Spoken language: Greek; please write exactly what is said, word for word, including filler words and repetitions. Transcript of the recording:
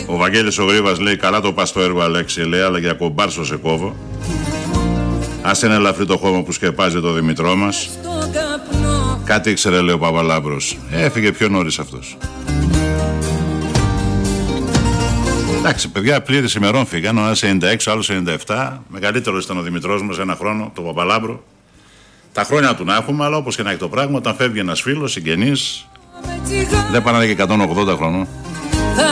Ο Βαγγέλης ο Γρήβας λέει: καλά το πας στο έργο, Αλέξη, λέει, αλλά για κομπάρσο σε κόβω. Ας είναι ελαφρύ το χώμα που σκεπάζει το Δημητρό μας. Κάτι ήξερε, λέει ο Παπαλάμπρος. Έφυγε πιο νωρίς αυτός. Εντάξει, παιδιά, πλήρης ημερών φύγαν. Ο ένας ενενήντα έξι, ο άλλος ενενήντα επτά. Μεγαλύτερος ήταν ο Δημητρός μας ένα χρόνο, το Παπαλάμπρο. Τα χρόνια του να έχουμε, αλλά όπως και να έχει το πράγμα, όταν φεύγει ένας φίλος, συγγενής, δεν πάνε και εκατόν ογδόντα χρονών.